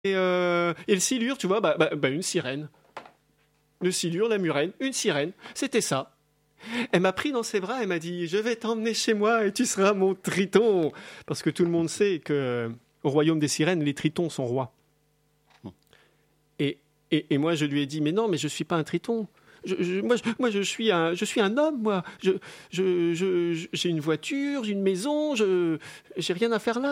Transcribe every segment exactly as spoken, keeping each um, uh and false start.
Et, euh, et le silure, tu vois, bah, bah, bah, une sirène. Le silure, la murène, une sirène. C'était ça. Elle m'a pris dans ses bras, elle m'a dit « Je vais t'emmener chez moi et tu seras mon triton !» Parce que tout le monde sait que au royaume des sirènes, les tritons sont rois. Et, et, et moi, je lui ai dit « Mais non, mais je ne suis pas un triton. Je, je, moi, je, moi je, suis un, je suis un homme, moi. Je, je, je, j'ai une voiture, j'ai une maison, je j'ai rien à faire là. »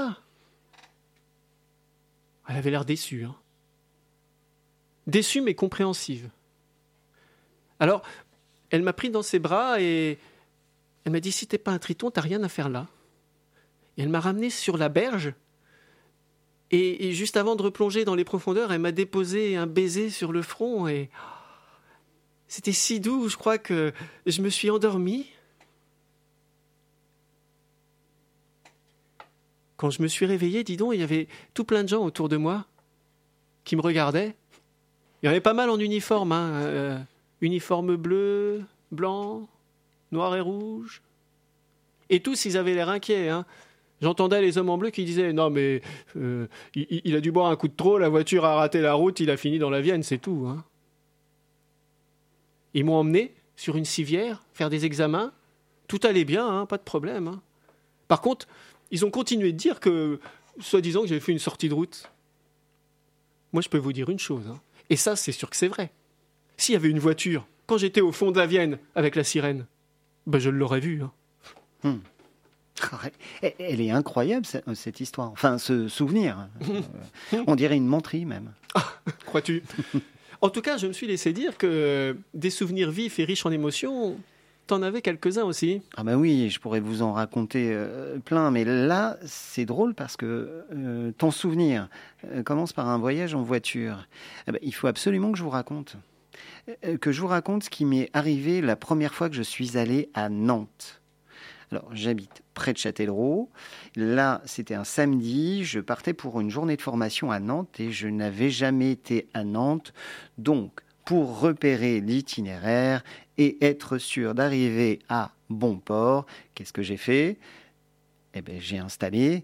Elle avait l'air déçue. Hein. Déçue, mais compréhensive. Alors, elle m'a pris dans ses bras et elle m'a dit « Si t'es pas un triton, t'as rien à faire là. » Et elle m'a ramené sur la berge. Et, et juste avant de replonger dans les profondeurs, elle m'a déposé un baiser sur le front. Et c'était si doux, je crois que je me suis endormi. Quand je me suis réveillé, dis donc, il y avait tout plein de gens autour de moi qui me regardaient. Il y en avait pas mal en uniforme, hein, euh, uniforme bleu, blanc, noir et rouge. Et tous, ils avaient l'air inquiets. Hein. J'entendais les hommes en bleu qui disaient « Non, mais euh, il, il a dû boire un coup de trop, la voiture a raté la route, il a fini dans la Vienne, c'est tout. Hein. » Ils m'ont emmené sur une civière, faire des examens. Tout allait bien, hein, pas de problème. Hein. Par contre, ils ont continué de dire que, soi-disant, que j'avais fait une sortie de route. Moi, je peux vous dire une chose. Hein. Et ça, c'est sûr que c'est vrai. S'il y avait une voiture, quand j'étais au fond de la Vienne avec la sirène, ben je l'aurais vue. Hein. Hmm. Elle est incroyable, cette histoire. Enfin, ce souvenir. On dirait une menterie, même. Ah, crois-tu ? En tout cas, je me suis laissé dire que des souvenirs vifs et riches en émotions, t'en avais quelques-uns aussi. Ah ben oui, je pourrais vous en raconter euh, plein. Mais là, c'est drôle parce que euh, ton souvenir euh, commence par un voyage en voiture. Eh ben, il faut absolument que je vous raconte. Euh, que je vous raconte ce qui m'est arrivé la première fois que je suis allé à Nantes. Alors, j'habite près de Châtellerault. Là, c'était un samedi. Je partais pour une journée de formation à Nantes et je n'avais jamais été à Nantes. Donc, pour repérer l'itinéraire et être sûr d'arriver à bon port, qu'est-ce que j'ai fait ? Eh bien, j'ai installé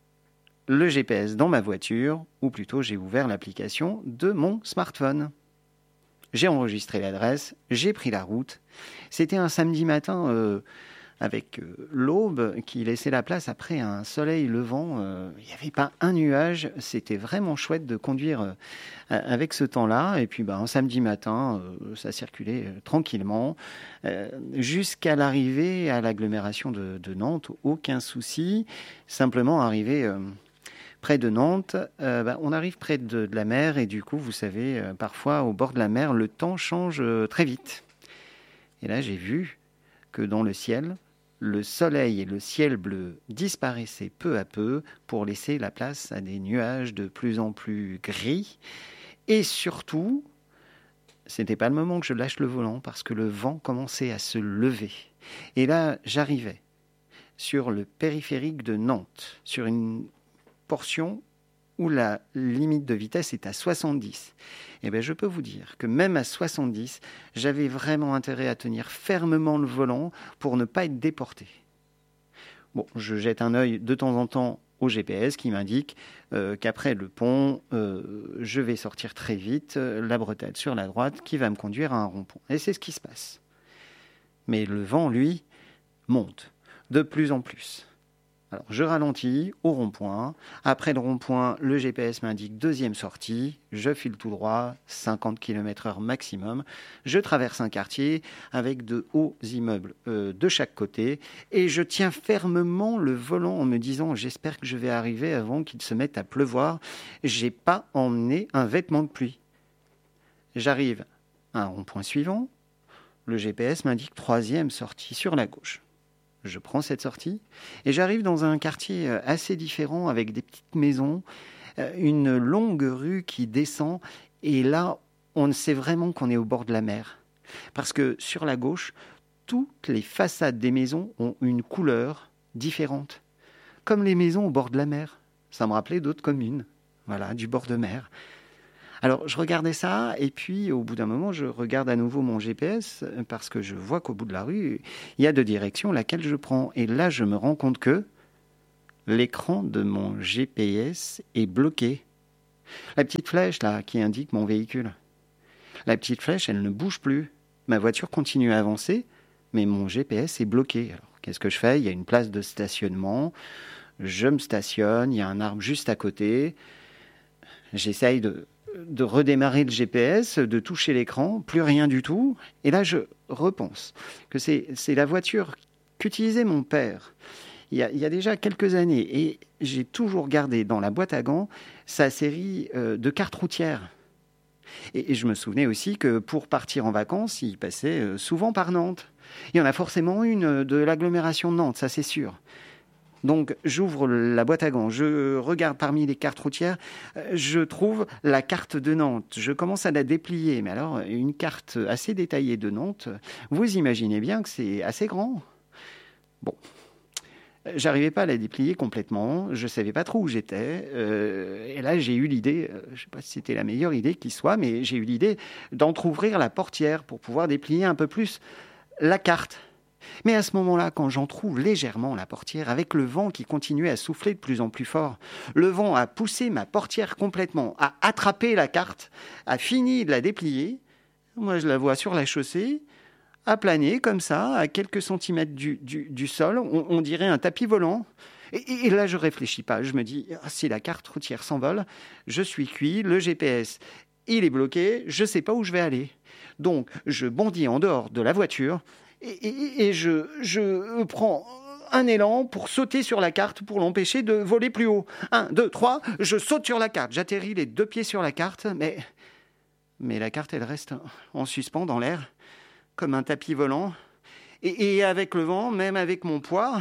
le G P S dans ma voiture, ou plutôt j'ai ouvert l'application de mon smartphone. J'ai enregistré l'adresse, j'ai pris la route. C'était un samedi matin... Euh, avec euh, l'aube qui laissait la place après un soleil levant. Euh, il n'y avait pas un nuage. C'était vraiment chouette de conduire euh, avec ce temps-là. Et puis, ben, un samedi matin, euh, ça circulait euh, tranquillement. Euh, jusqu'à l'arrivée à l'agglomération de, de Nantes, aucun souci. Simplement, arrivé euh, près de Nantes, euh, ben, on arrive près de, de la mer. Et du coup, vous savez, euh, parfois, au bord de la mer, le temps change euh, très vite. Et là, j'ai vu que dans le ciel, le soleil et le ciel bleu disparaissaient peu à peu pour laisser la place à des nuages de plus en plus gris. Et surtout, ce n'était pas le moment que je lâche le volant parce que le vent commençait à se lever. Et là, j'arrivais sur le périphérique de Nantes, sur une portion où la limite de vitesse est à soixante-dix. Eh bien, je peux vous dire que même à soixante-dix, j'avais vraiment intérêt à tenir fermement le volant pour ne pas être déporté. Bon, je jette un œil de temps en temps au G P S qui m'indique euh, qu'après le pont, euh, je vais sortir très vite, euh, la bretelle sur la droite qui va me conduire à un rond-point. Et c'est ce qui se passe. Mais le vent, lui, monte de plus en plus. Alors, je ralentis au rond-point. Après le rond-point, le G P S m'indique deuxième sortie. Je file tout droit, cinquante kilomètres heure maximum. Je traverse un quartier avec de hauts immeubles euh, de chaque côté. Et je tiens fermement le volant en me disant « J'espère que je vais arriver avant qu'il se mette à pleuvoir. J'ai pas emmené un vêtement de pluie. » J'arrive à un rond-point suivant. Le G P S m'indique troisième sortie sur la gauche. Je prends cette sortie et j'arrive dans un quartier assez différent avec des petites maisons, une longue rue qui descend et là, on sait vraiment qu'on est au bord de la mer. Parce que sur la gauche, toutes les façades des maisons ont une couleur différente. Comme les maisons au bord de la mer. Ça me rappelait d'autres communes, voilà, du bord de mer. Alors, je regardais ça, et puis, au bout d'un moment, je regarde à nouveau mon G P S, parce que je vois qu'au bout de la rue, il y a deux directions, laquelle je prends. Et là, je me rends compte que l'écran de mon G P S est bloqué. La petite flèche, là, qui indique mon véhicule. La petite flèche, elle ne bouge plus. Ma voiture continue à avancer, mais mon G P S est bloqué. Alors, qu'est-ce que je fais ? Il y a une place de stationnement. Je me stationne, il y a un arbre juste à côté. J'essaye de, de redémarrer le G P S, de toucher l'écran, plus rien du tout. Et là, je repense que c'est, c'est la voiture qu'utilisait mon père il y, a, il y a déjà quelques années. Et j'ai toujours gardé dans la boîte à gants sa série euh, de cartes routières. Et, et je me souvenais aussi que pour partir en vacances, il passait euh, souvent par Nantes. Il y en a forcément une de l'agglomération de Nantes, ça c'est sûr. Donc j'ouvre la boîte à gants, je regarde parmi les cartes routières, je trouve la carte de Nantes. Je commence à la déplier, mais alors une carte assez détaillée de Nantes, vous imaginez bien que c'est assez grand. Bon, j'arrivais pas à la déplier complètement, je savais pas trop où j'étais, euh, et là j'ai eu l'idée, euh, je sais pas si c'était la meilleure idée qui soit, mais j'ai eu l'idée d'entrouvrir la portière pour pouvoir déplier un peu plus la carte. Mais à ce moment-là, quand j'entrouvre légèrement la portière, avec le vent qui continuait à souffler de plus en plus fort, le vent a poussé ma portière complètement, a attrapé la carte, a fini de la déplier. Moi, je la vois sur la chaussée, à planer comme ça, à quelques centimètres du, du, du sol. On, on dirait un tapis volant. Et, et là, je réfléchis pas. Je me dis, ah, si la carte routière s'envole, je suis cuit, le G P S, il est bloqué, je sais pas où je vais aller. Donc, je bondis en dehors de la voiture et, et, et je, je prends un élan pour sauter sur la carte pour l'empêcher de voler plus haut. Un, deux, trois, je saute sur la carte. J'atterris les deux pieds sur la carte, mais, mais la carte, elle reste en suspens dans l'air, comme un tapis volant. Et, et avec le vent, même avec mon poids,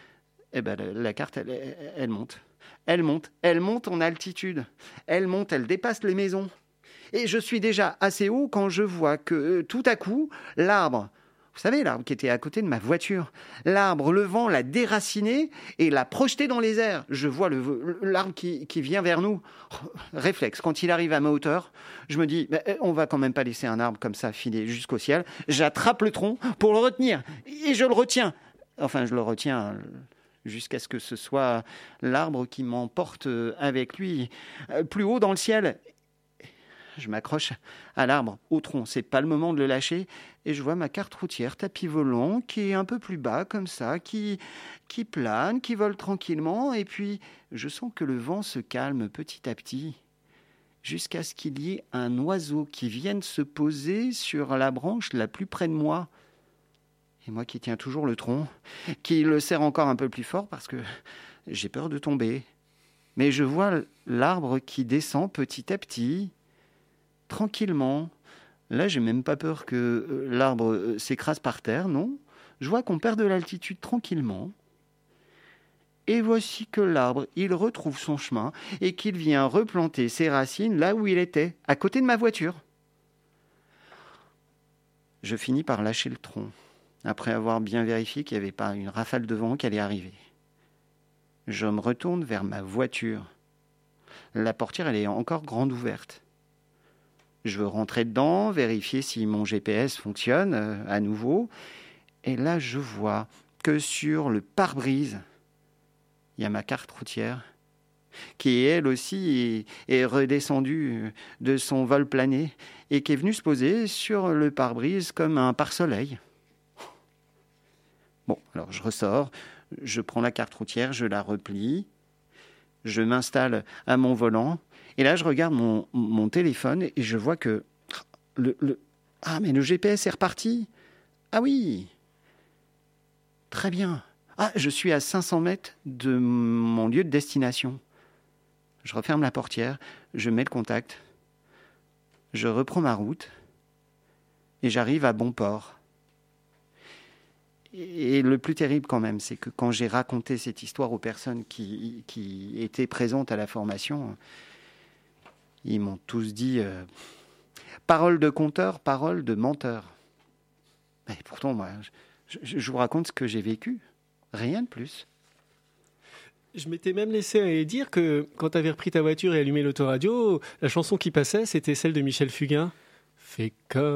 eh ben, la, la carte, elle, elle monte. Elle monte, elle monte en altitude. Elle monte, elle dépasse les maisons. Et je suis déjà assez haut quand je vois que tout à coup, l'arbre, vous savez, l'arbre qui était à côté de ma voiture, l'arbre, le vent l'a déraciné et l'a projeté dans les airs. Je vois le, l'arbre qui, qui vient vers nous. Réflexe, quand il arrive à ma hauteur, je me dis, bah, on va quand même pas laisser un arbre comme ça filer jusqu'au ciel. J'attrape le tronc pour le retenir et je le retiens. Enfin, je le retiens jusqu'à ce que ce soit l'arbre qui m'emporte avec lui plus haut dans le ciel. Je m'accroche à l'arbre, au tronc. C'est pas le moment de le lâcher. Et je vois ma carte routière, tapis volant, qui est un peu plus bas, comme ça, qui, qui plane, qui vole tranquillement. Et puis, je sens que le vent se calme petit à petit, jusqu'à ce qu'il y ait un oiseau qui vienne se poser sur la branche la plus près de moi. Et moi qui tiens toujours le tronc, qui le serre encore un peu plus fort parce que j'ai peur de tomber. Mais je vois l'arbre qui descend petit à petit, tranquillement. Là, j'ai même pas peur que l'arbre s'écrase par terre, non. Je vois qu'on perd de l'altitude tranquillement. Et voici que l'arbre, il retrouve son chemin et qu'il vient replanter ses racines là où il était, à côté de ma voiture. Je finis par lâcher le tronc, après avoir bien vérifié qu'il n'y avait pas une rafale de vent qui allait arriver. Je me retourne vers ma voiture. La portière, elle est encore grande ouverte. Je veux rentrer dedans, vérifier si mon G P S fonctionne euh, à nouveau. Et là, je vois que sur le pare-brise, il y a ma carte routière qui, elle aussi, est, est redescendue de son vol plané et qui est venue se poser sur le pare-brise comme un pare-soleil. Bon, alors je ressors, je prends la carte routière, je la replie, je m'installe à mon volant. Et là, je regarde mon, mon téléphone et je vois que le, le... Ah, mais le G P S est reparti. Ah oui. Très bien. Ah, je suis à cinq cents mètres de mon lieu de destination. Je referme la portière, je mets le contact, je reprends ma route et j'arrive à bon port. Et le plus terrible quand même, c'est que quand j'ai raconté cette histoire aux personnes qui, qui étaient présentes à la formation, ils m'ont tous dit euh, « parole de conteur, parole de menteur ». Et pourtant, moi, je, je vous raconte ce que j'ai vécu. Rien de plus. Je m'étais même laissé dire que quand tu avais repris ta voiture et allumé l'autoradio, la chanson qui passait, c'était celle de Michel Fugain. « Fais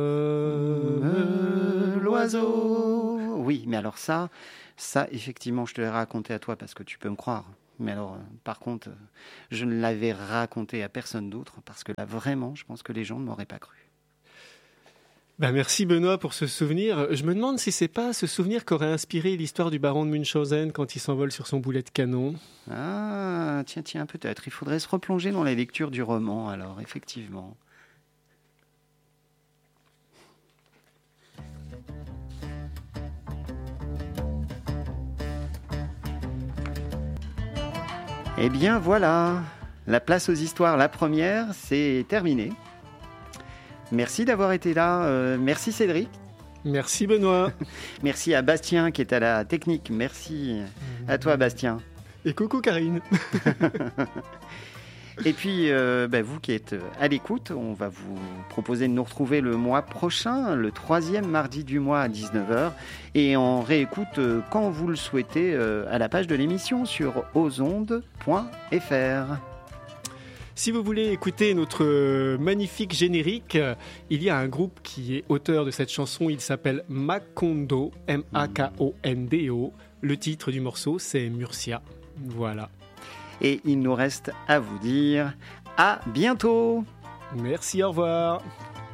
comme l'oiseau ». Oui, mais alors ça, ça, effectivement, je te l'ai raconté à toi parce que tu peux me croire. Mais alors, euh, par contre, euh, je ne l'avais raconté à personne d'autre parce que là, vraiment, je pense que les gens ne m'auraient pas cru. Ben merci Benoît pour ce souvenir. Je me demande si c'est pas ce souvenir qu'aurait inspiré l'histoire du baron de Munchausen quand il s'envole sur son boulet de canon. Ah, tiens, tiens, peut-être. Il faudrait se replonger dans la lecture du roman, alors, effectivement. Eh bien, voilà. La place aux histoires, la première, c'est terminé. Merci d'avoir été là. Euh, merci Cédric. Merci Benoît. Merci à Bastien qui est à la technique. Merci à toi Bastien. Et coucou Karine. Et puis, euh, bah, vous qui êtes à l'écoute, on va vous proposer de nous retrouver le mois prochain, le troisième mardi du mois à dix-neuf heures. Et on réécoute euh, quand vous le souhaitez euh, à la page de l'émission sur ozondes point f r. Si vous voulez écouter notre magnifique générique, il y a un groupe qui est auteur de cette chanson, il s'appelle Makondo, M A K O N D O. Le titre du morceau, c'est Murcia. Voilà. Et il nous reste à vous dire à bientôt. Merci, au revoir.